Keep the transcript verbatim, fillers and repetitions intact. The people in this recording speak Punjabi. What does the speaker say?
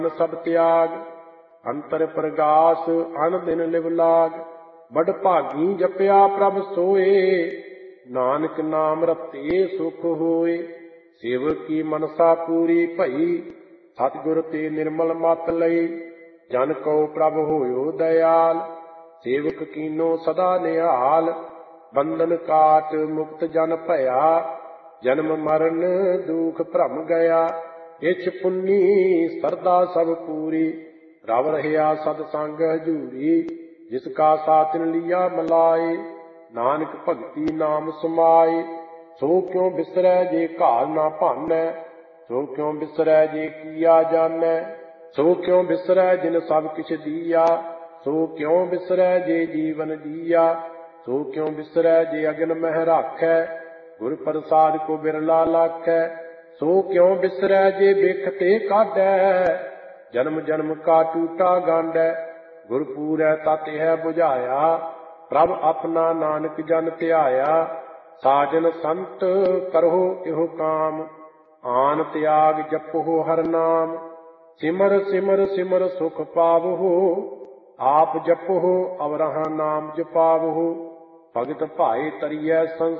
ਸਭ ਤਿਆਗ, ਅੰਤਰ ਪ੍ਰਗਾਸ ਅਨ ਦਿਨ ਲਿਵ ਲਾਗ। ਬੜ ਭਾਗੀ ਜਪਿਆ ਪ੍ਰਭ ਸੋਏ, ਨਾਨਕ ਨਾਮ ਰਤੇ ਸੁਖ ਹੋਏ। ਸੇਵਕ ਕੀ ਮਨਸਾ ਪੂਰੀ ਭਈ, ਸਤਿਗੁਰ ਤੇ ਨਿਰਮਲ ਮਤ ਲਈ। ਜਨ ਕਉ ਪ੍ਰਭ ਹੋਇਓ ਦਇਆਲ, ਸੇਵਕ ਕੀਨੋ ਸਦਾ ਨਿਹਾਲ। ਬੰਧਨ ਕਾਟ ਮੁਕਤ ਜਨ ਭਇਆ, ਜਨਮ ਮਰਨ ਦੁਖ ਭਰਮ ਗਿਆ। ਇਛ ਪੁੰਨੀ ਸਰਦਾ ਸਭ ਪੂਰੀ, ਰਵ ਰਹਿਆ ਸਤ ਸੰਗ ਹਜੂਰੀ। ਜਿਸ ਕਾ ਸਾਥਨ ਲਿਆ ਮਲਾਏ, ਨਾਨਕ ਭਗਤੀ ਨਾਮ ਸਮਾਏ। ਸੋ ਕਿਉ ਬਿਸਰੈ ਜੇ ਘਾਲ ਨਾ ਭਾਨੈ, ਸੋ ਕਿਉ ਬਿਸਰੈ ਜੇ ਕੀਆ ਜਾਨੈ। ਸੋ ਕਿਉ ਬਿਸਰੈ ਜਿਨ ਸਭ ਕਿਛ ਦੀਆ, ਸੋ ਕਿਉ ਬਿਸਰੈ ਜੇ ਜੀਵਨ ਜੀਆ। ਸੋ ਕਿਉ ਬਿਸਰੈ ਜੇ ਅਗਨ ਮਹਿ ਰਾਖੈ, ਗੁਰ ਪ੍ਰਸਾਦ ਕੋ ਬਿਰਲਾ ਲਾਖੈ। ਸੋ ਕਿਉ ਬਿਸਰੈ ਜੇ ਬਿਖ ਤੇ ਕਾਢੈ, ਜਨਮ ਜਨਮ ਕਾ ਟੂਟਾ ਗਾਂਢੈ। ਗੁਰ ਪੂਰੈ ਤਤ ਹੈ ਬੁਝਾਇਆ, ਪ੍ਰਭ ਆਪਣਾ ਨਾਨਕ ਜਨ ਧਿਆਇਆ। ਸਾਜਨ ਸੰਤ ਕਰਹੁ ਇਹੋ ਕਾਮ, ਆਨ ਤਿਆਗ ਜਪਹੁ ਹਰਿ ਨਾਮ। ਸਿਮਰ ਸਿਮਰ ਸਿਮਰ ਸੁਖ ਪਾਵਹੁ, ਆਪ ਜਪਹੁ ਅਵਰਹਾ ਨਾਮ ਜਪਾਵਹੁ। ਭਗਤ ਭਾਏ ਤਰੀਐ ਸੰਸਾਰ